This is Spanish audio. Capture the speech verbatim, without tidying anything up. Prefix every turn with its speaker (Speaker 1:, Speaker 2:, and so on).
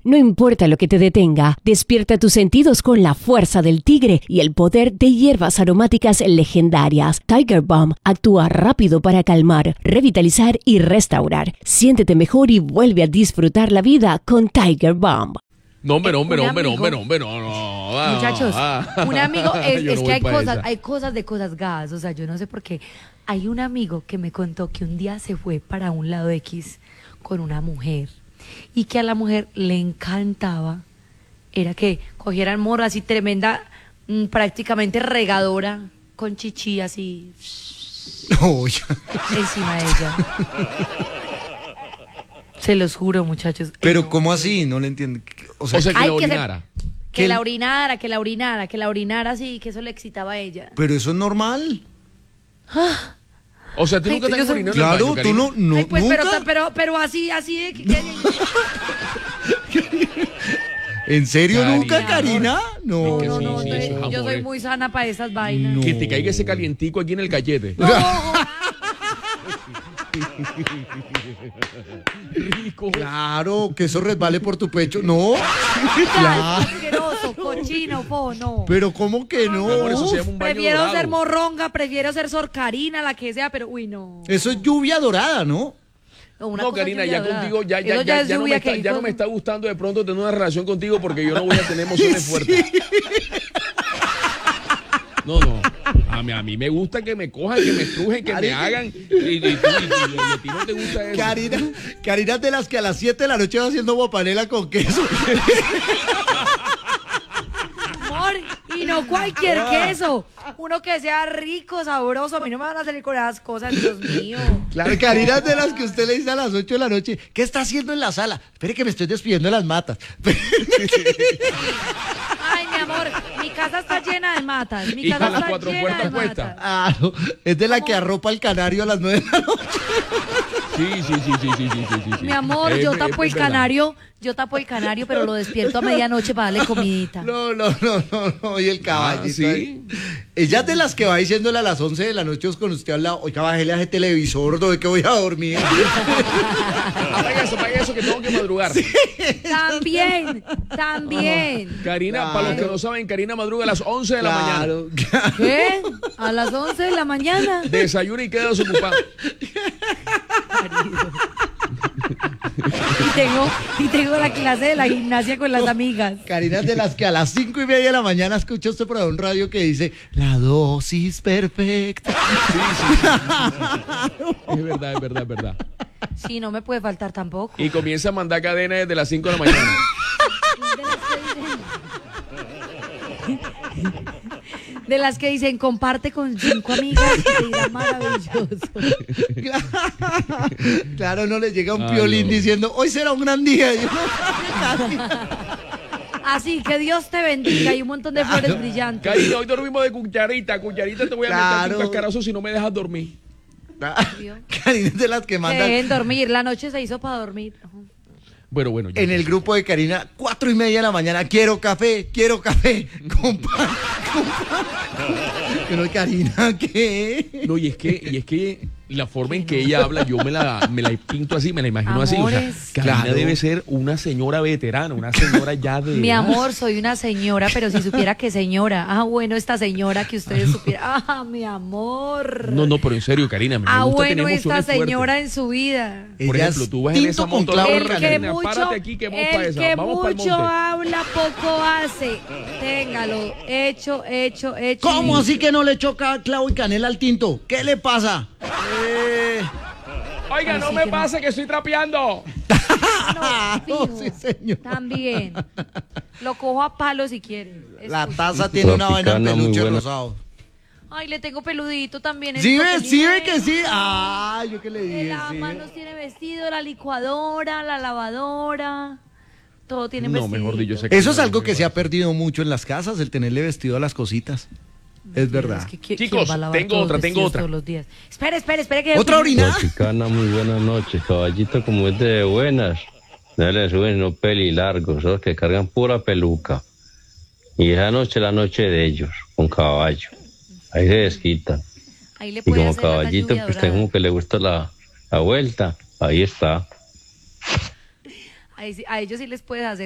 Speaker 1: No importa lo que te detenga, despierta tus sentidos con la fuerza del tigre y el poder de hierbas aromáticas legendarias. Tiger Balm actúa rápido para calmar, revitalizar y restaurar. Siéntete mejor y vuelve a disfrutar la vida con Tiger Balm.
Speaker 2: No, hombre, no, hombre,
Speaker 3: Un
Speaker 2: no, hombre, no,
Speaker 3: amigo-
Speaker 2: hombre, no, hombre, no, no. ah,
Speaker 3: Muchachos,
Speaker 2: ah.
Speaker 3: un amigo, es,
Speaker 2: Yo
Speaker 3: es
Speaker 2: no
Speaker 3: que
Speaker 2: voy
Speaker 3: hay
Speaker 2: pa'
Speaker 3: cosas,
Speaker 2: esa.
Speaker 3: hay cosas de cosas gas, o sea, yo no sé por qué. Hay un amigo que me contó que un día se fue para un lado X con una mujer y que a la mujer le encantaba, era que cogieran morra así tremenda, mm, prácticamente regadora, con chichi así
Speaker 4: No, ya.
Speaker 3: encima de ella. Se los juro, muchachos.
Speaker 4: Pero
Speaker 3: No.
Speaker 4: ¿cómo así? No le entiendo. O sea,
Speaker 2: O sea, que
Speaker 3: Ay,
Speaker 2: la
Speaker 3: que se-
Speaker 2: orinara.
Speaker 3: Que
Speaker 4: que-
Speaker 3: la orinara, que la orinara, que la orinara así, que eso le excitaba a ella.
Speaker 4: pero eso es normal.
Speaker 2: O sea, tú
Speaker 3: Ay,
Speaker 2: nunca te
Speaker 3: yo
Speaker 2: has
Speaker 3: soy-
Speaker 2: orinado en el
Speaker 4: Claro,
Speaker 2: baño,
Speaker 4: tú
Speaker 2: Karina?
Speaker 4: no, no
Speaker 3: Ay, pues, pero,
Speaker 4: nunca.
Speaker 3: pero, pero así, así de que- que-
Speaker 4: ¿En serio
Speaker 2: Karina.
Speaker 4: nunca, Karina? No.
Speaker 3: No,
Speaker 2: que
Speaker 3: no,
Speaker 2: sí,
Speaker 3: no,
Speaker 2: sí,
Speaker 3: yo-
Speaker 2: eso es
Speaker 3: yo
Speaker 2: amor,
Speaker 3: soy
Speaker 2: eh.
Speaker 3: muy sana para esas vainas.
Speaker 4: No.
Speaker 2: Que te caiga ese calientico aquí en el gallete.
Speaker 3: No,
Speaker 2: Rico.
Speaker 4: Claro, que eso resbale por tu pecho. No.
Speaker 3: jodas,
Speaker 4: Claro.
Speaker 3: asqueroso, cochino, po, no.
Speaker 4: Pero ¿cómo que no?
Speaker 2: Mi amor, eso se llama un baño
Speaker 3: Prefiero
Speaker 2: dorado.
Speaker 3: ser morronga, prefiero ser sorcarina, la que sea, pero uy, no.
Speaker 4: Eso es lluvia dorada, ¿no?
Speaker 3: Una
Speaker 2: No,
Speaker 3: cosa
Speaker 2: Karina,
Speaker 3: lluvia
Speaker 2: ya
Speaker 3: dorada.
Speaker 2: contigo, ya, ya,
Speaker 3: Eso
Speaker 2: ya,
Speaker 3: es
Speaker 2: ya no me
Speaker 3: lluvia
Speaker 2: está,
Speaker 3: que-
Speaker 2: ya no me está gustando de pronto tener una relación contigo porque yo no voy a tener emociones fuertes. No, no. A mí, a mí me gusta que me cojan, que me estrujen, que me
Speaker 4: Karina.
Speaker 2: hagan. Y, y, y- y- y a ti no te gusta eso.
Speaker 4: Karina, Karina es de las que a las siete de la noche va haciendo guapanela con queso.
Speaker 3: Amor, y no cualquier queso. Uno que sea rico, sabroso. A mí no me van a salir con esas cosas, Dios mío.
Speaker 4: Claro, Karina es de las que usted le dice a las ocho de la noche, ¿qué está haciendo en la sala? Espere que me estoy despidiendo de las matas.
Speaker 3: Ay, mi amor, mi casa está llena de matas. Mi
Speaker 2: Y
Speaker 3: casa
Speaker 2: con las
Speaker 3: está
Speaker 2: cuatro
Speaker 3: llena
Speaker 2: puertas
Speaker 3: de
Speaker 2: puestas.
Speaker 3: matas.
Speaker 4: Ah, no, es de la que arropa el canario a las nueve de la noche.
Speaker 2: Sí, sí, sí, sí, sí, sí, sí, sí.
Speaker 3: Mi amor,
Speaker 2: Es-
Speaker 3: yo
Speaker 2: es-
Speaker 3: tapo
Speaker 2: es
Speaker 3: el
Speaker 2: verdad.
Speaker 3: canario, yo tapo el canario, pero lo despierto a medianoche para darle comidita.
Speaker 4: No, no, no, no, no, y el caballito.
Speaker 2: Ah, ¿sí?
Speaker 4: ahí. Ella es de las que va diciéndole a las once de la noche con usted al lado, oiga, bájele a ese televisor, ¿de que voy a dormir?
Speaker 2: Apaga eso, apaga eso que tengo que madrugar.
Speaker 3: También, también.
Speaker 2: Karina,
Speaker 4: Claro.
Speaker 2: para los que no saben, Karina madruga a las once de la mañana.
Speaker 4: Claro, claro.
Speaker 3: ¿Qué? A las once de la mañana.
Speaker 2: Desayuna y queda desocupado.
Speaker 3: Y tengo, y tengo la clase de la gimnasia con las amigas.
Speaker 4: Karina es de las que a las cinco y media de la mañana escucha usted por ahí un radio que dice, la dosis perfecta.
Speaker 2: Es verdad, es verdad, es verdad.
Speaker 3: Sí, no me puede faltar tampoco.
Speaker 2: Y comienza a mandar cadena desde las cinco de la mañana.
Speaker 3: De las que dicen, comparte con cinco amigas y te dirá maravilloso.
Speaker 4: Claro, no le llega un
Speaker 2: Ay,
Speaker 4: piolín
Speaker 2: no.
Speaker 4: diciendo, hoy será un gran día. Y yo,
Speaker 3: Así, que Dios te bendiga y un montón de flores brillantes.
Speaker 2: Karina, hoy dormimos de cucharita. Cucharita te voy a meter
Speaker 4: Claro.
Speaker 2: un cascarazo si no me dejas dormir.
Speaker 4: Karina es de las que
Speaker 3: Que
Speaker 4: mandan
Speaker 3: dejen dormir, la noche se hizo para dormir.
Speaker 2: Bueno, bueno. ya.
Speaker 4: en el grupo de Karina, cuatro y media de la mañana, quiero café, quiero café, con pan, con pan. Pero Karina, ¿qué?
Speaker 2: No, y es que, y es que la forma en que ella habla, yo me la, me la pinto así, me la imagino así. O sea,
Speaker 3: Amores.
Speaker 2: Karina
Speaker 4: Claro.
Speaker 2: debe ser una señora veterana, una señora ya de.
Speaker 3: Mi
Speaker 2: edad.
Speaker 3: amor, soy una señora, pero si supiera que señora. Ah, bueno, esta señora que ustedes supieran. Ah, mi amor.
Speaker 2: No, no, pero en serio, Karina, me
Speaker 3: Ah,
Speaker 2: gusta
Speaker 3: bueno,
Speaker 2: tener
Speaker 3: esta
Speaker 2: emociones fuertes.
Speaker 3: señora en su vida.
Speaker 2: Por
Speaker 4: Ella
Speaker 2: ejemplo,
Speaker 4: es
Speaker 2: tú vas en
Speaker 4: tinto
Speaker 2: esa
Speaker 4: con
Speaker 2: moto,
Speaker 4: clavo
Speaker 3: El
Speaker 4: de
Speaker 3: que
Speaker 4: canela.
Speaker 3: mucho,
Speaker 2: párate aquí que vamos
Speaker 3: el
Speaker 2: para esa,
Speaker 3: que
Speaker 2: vamos para el
Speaker 3: mucho
Speaker 2: monte.
Speaker 3: habla, poco hace. Téngalo, hecho, hecho, hecho.
Speaker 4: ¿Cómo así que no le choca clavo y canela al tinto? ¿Qué le pasa? Eh,
Speaker 2: Oiga, no
Speaker 3: Así
Speaker 2: me
Speaker 3: que no.
Speaker 2: pase que estoy trapeando.
Speaker 3: Ah, no,
Speaker 4: no,
Speaker 3: fijo.
Speaker 4: sí, señor.
Speaker 3: También. Lo cojo a palo si quieren.
Speaker 4: La
Speaker 3: Escucha.
Speaker 4: taza tiene una vaina en
Speaker 5: Tropicana, muy
Speaker 4: peluche
Speaker 5: buena.
Speaker 4: rosado.
Speaker 3: Ay, le tengo peludito también. el
Speaker 4: ¿Sí ve? ¿Sí ve
Speaker 3: contenido.
Speaker 4: que sí? Ah, yo que le
Speaker 3: El
Speaker 4: dije, sí.
Speaker 3: lavamanos tiene vestido, la licuadora, la lavadora. Todo tiene
Speaker 2: No,
Speaker 3: vestido.
Speaker 2: mejor dicho, sé
Speaker 4: Eso es algo que se ha perdido mucho en las casas, el tenerle vestido a las cositas. Es verdad.
Speaker 2: Chicos, tengo otra, tengo otra.
Speaker 3: Todos los días. Espere, espere, espere. Que
Speaker 4: ¿Otra orina?
Speaker 5: Tropicana, muy buenas noches. Caballito, como es de buenas, no le suben no pelilargos, esos que cargan pura peluca. Y esa noche la noche de ellos, con caballo. Ahí se desquitan.
Speaker 3: Ahí le
Speaker 5: Y
Speaker 3: puede
Speaker 5: como
Speaker 3: hacer la
Speaker 5: caballito,
Speaker 3: lluvia
Speaker 5: pues usted
Speaker 3: dorada.
Speaker 5: como que le gusta la, la vuelta. Ahí está.
Speaker 3: Ahí sí- a ellos sí les puedes hacer